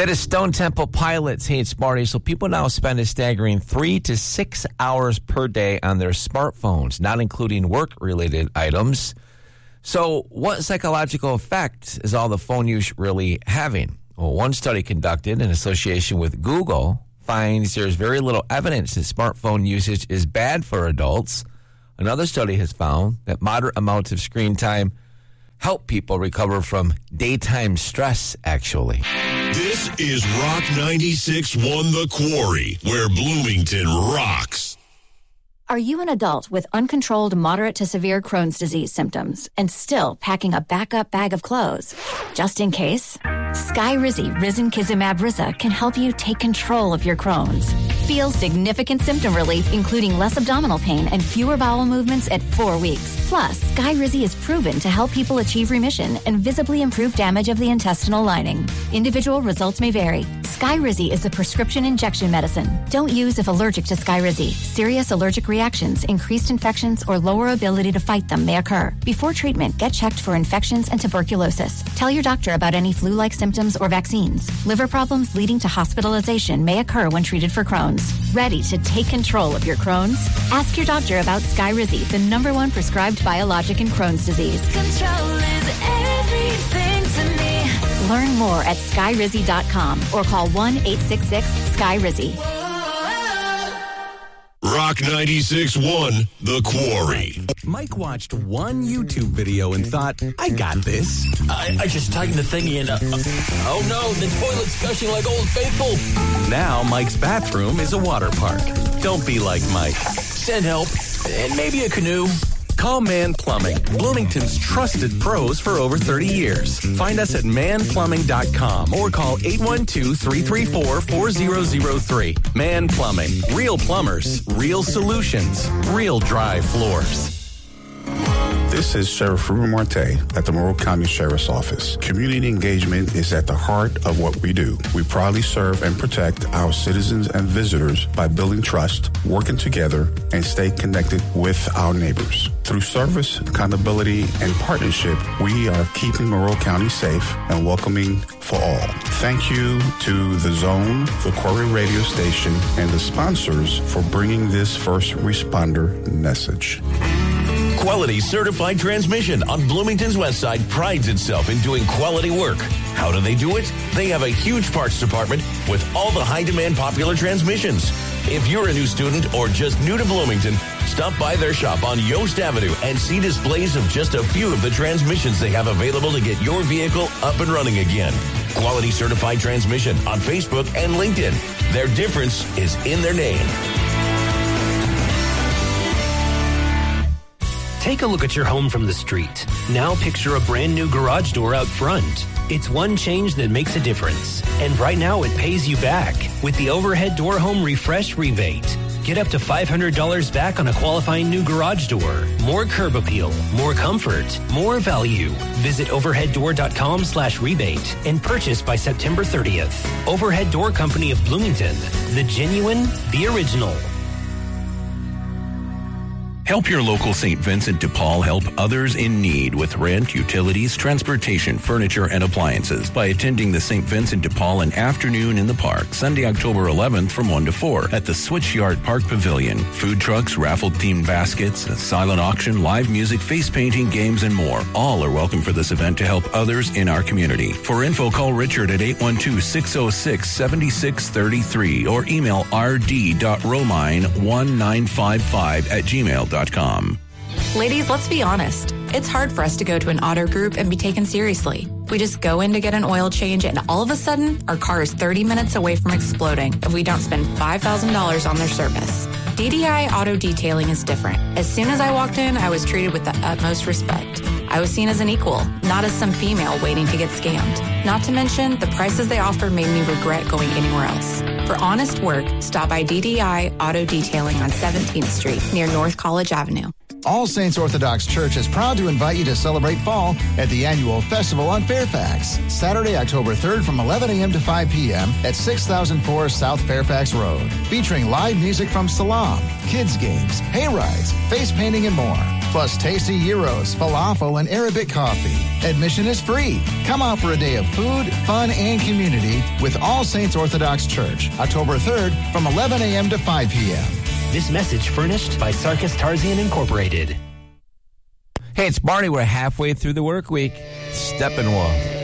That is Stone Temple Pilots. Hey, it's Marty. So people now spend a staggering 3 to 6 hours per day on their smartphones, not including work-related items. So what psychological effect is all the phone use really having? Well, one study conducted in association with Google finds there's very little evidence that smartphone usage is bad for adults. Another study has found that moderate amounts of screen time help people recover from daytime stress, actually. This is Rock 96.1 The Quarry, where Bloomington rocks. Are you an adult with uncontrolled moderate to severe Crohn's disease symptoms and still packing a backup bag of clothes? Just in case, Skyrizi Risankizumab Riza can help you take control of your Crohn's. Feel significant symptom relief, including less abdominal pain and fewer bowel movements at 4 weeks. Plus, Skyrizi is proven to help people achieve remission and visibly improve damage of the intestinal lining. Individual results may vary. Skyrizi is a prescription injection medicine. Don't use if allergic to Skyrizi. Serious allergic reactions, increased infections, or lower ability to fight them may occur. Before treatment, get checked for infections and tuberculosis. Tell your doctor about any flu-like symptoms or vaccines. Liver problems leading to hospitalization may occur when treated for Crohn's. Ready to take control of your Crohn's? Ask your doctor about Skyrizi, the #1 prescribed biologic in Crohn's disease. Control is everything to me. Learn more at skyrizi.com or call 1-866-SKY-RIZZI. Rock 96.1 The Quarry. Mike watched one YouTube video and thought, I got this. I just tightened the thingy and, oh no, the toilet's gushing like Old Faithful. Now Mike's bathroom is a water park. Don't be like Mike. Send help and maybe a canoe. Call Man Plumbing, Bloomington's trusted pros for over 30 years. Find us at manplumbing.com or call 812-334-4003. Man Plumbing, real plumbers, real solutions, real dry floors. This is Sheriff Ruben Marte at the Monroe County Sheriff's Office. Community engagement is at the heart of what we do. We proudly serve and protect our citizens and visitors by building trust, working together, and stay connected with our neighbors. Through service, accountability, and partnership, we are keeping Monroe County safe and welcoming for all. Thank you to The Zone, the Quarry radio station, and the sponsors for bringing this first responder message. Quality Certified Transmission on Bloomington's West Side prides itself in doing quality work. How do they do it? They have a huge parts department with all the high-demand popular transmissions. If you're a new student or just new to Bloomington, stop by their shop on Yost Avenue and see displays of just a few of the transmissions they have available to get your vehicle up and running again. Quality Certified Transmission on Facebook and LinkedIn. Their difference is in their name. Take a look at your home from the street. Now picture a brand new garage door out front. It's one change that makes a difference. And right now it pays you back with the Overhead Door Home Refresh Rebate. Get up to $500 back on a qualifying new garage door. More curb appeal, more comfort, more value. Visit overheaddoor.com/rebate and purchase by September 30th. Overhead Door Company of Bloomington. The genuine, the original. Help your local St. Vincent de Paul help others in need with rent, utilities, transportation, furniture, and appliances by attending the St. Vincent de Paul an afternoon in the park, Sunday, October 11th from 1 to 4 at the Switchyard Park Pavilion. Food trucks, raffle-themed baskets, a silent auction, live music, face painting, games, and more. All are welcome for this event to help others in our community. For info, call Richard at 812-606-7633 or email rd.romine1955@gmail.com. Ladies, let's be honest. It's hard for us to go to an auto group and be taken seriously. We just go in to get an oil change and all of a sudden, our car is 30 minutes away from exploding if we don't spend $5,000 on their service. DDI Auto Detailing is different. As soon as I walked in, I was treated with the utmost respect. I was seen as an equal, not as some female waiting to get scammed. Not to mention, the prices they offer made me regret going anywhere else. For honest work, stop by DDI Auto Detailing on 17th Street near North College Avenue. All Saints Orthodox Church is proud to invite you to celebrate fall at the annual festival on Fairfax, Saturday, October 3rd from 11 a.m. to 5 p.m. at 6004 South Fairfax Road, featuring live music from Salam, kids games, hay rides, face painting, and more. plus tasty gyros, falafel, and Arabic coffee. Admission is free. Come out for a day of food, fun, and community with All Saints Orthodox Church, October 3rd from 11 a.m. to 5 p.m. This message furnished by Sarkis Tarzian Incorporated. Hey, it's Marty. We're halfway through the work week. Steppenwolf.